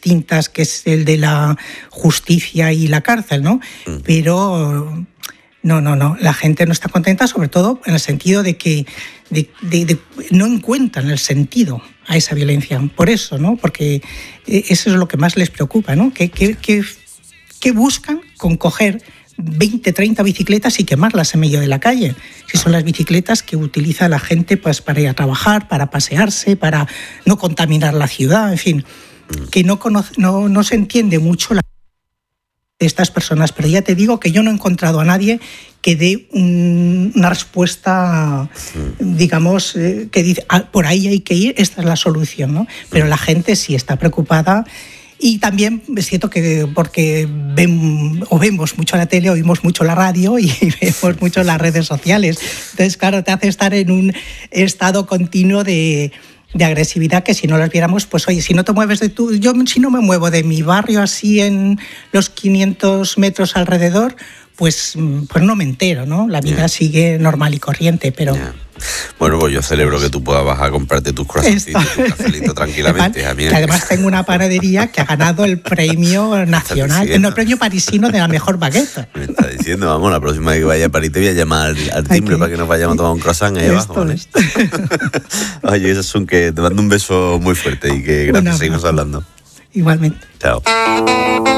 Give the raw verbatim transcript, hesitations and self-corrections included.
distintas, que es el de la justicia y la cárcel, ¿no? Mm. Pero no, no, no, la gente no está contenta, sobre todo en el sentido de que de, de, de, no encuentran el sentido a esa violencia. Por eso, ¿no? Porque eso es lo que más les preocupa, ¿no? Que, que, que, que buscan con coger veinte, treinta bicicletas y quemarlas en medio de la calle. Si son las bicicletas que utiliza la gente pues, para ir a trabajar, para pasearse, para no contaminar la ciudad, en fin, que no, conoce, no, no se entiende mucho la de estas personas, pero ya te digo que yo no he encontrado a nadie que dé un, una respuesta, digamos, eh, que dice, ah, por ahí hay que ir, esta es la solución, ¿no? Pero la gente sí está preocupada. Y también es cierto que porque ven, o vemos mucho la tele, oímos mucho la radio y vemos mucho las redes sociales. Entonces, claro, te hace estar en un estado continuo de, de agresividad que si no las viéramos, pues oye, si no te mueves de tu... Yo si no me muevo de mi barrio así en los quinientos metros alrededor, pues, pues no me entero, ¿no? La vida yeah. sigue normal y corriente, pero... Yeah. Bueno, pues yo celebro que tú puedas bajar a comprarte tus croissants y tu cafelito tranquilamente. A mí, que además tengo una panadería que ha ganado el premio nacional, no, el premio parisino de la mejor baguette. Me está diciendo, vamos, la próxima vez que vaya a París te voy a llamar al, al timbre para que nos vayamos a tomar un croissant ahí abajo, ¿vale? Oye, eso es un que te mando un beso muy fuerte y que gracias, seguimos hablando. Igualmente. Chao.